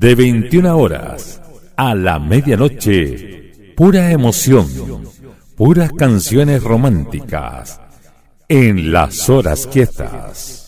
de 21 horas a la medianoche, pura emoción, puras canciones románticas en las horas quietas.